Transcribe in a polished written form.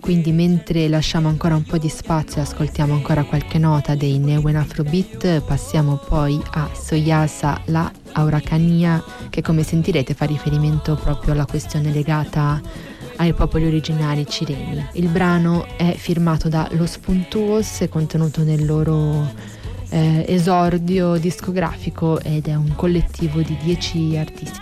quindi mentre lasciamo ancora un po' di spazio e ascoltiamo ancora qualche nota dei Neuen Afrobeat, passiamo poi a Soyasa la Araucania, che come sentirete fa riferimento proprio alla questione legata ai popoli originari cileni. Il brano è firmato da Los Puntuos, è contenuto nel loro esordio discografico ed è un collettivo di 10 artisti.